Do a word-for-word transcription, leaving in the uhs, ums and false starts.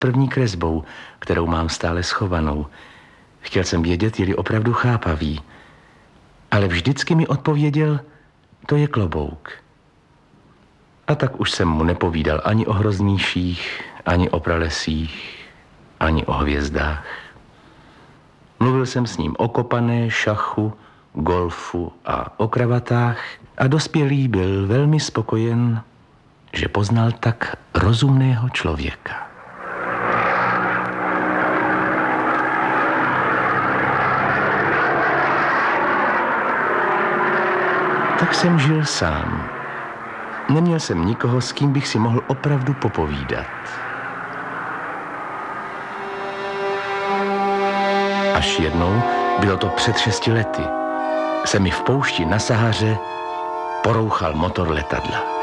první kresbou, kterou mám stále schovanou. Chtěl jsem vědět, je-li opravdu chápavý. Ale vždycky mi odpověděl, to je klobouk. A tak už jsem mu nepovídal ani o hroznýších, ani o pralesích, ani o hvězdách. Mluvil jsem s ním o kopané, šachu, golfu a o kravatách a dospělý byl velmi spokojen, že poznal tak rozumného člověka. Tak jsem žil sám. Neměl jsem nikoho, s kým bych si mohl opravdu popovídat. Až jednou, bylo to před šesti lety, se mi v poušti na Sahaře porouchal motor letadla.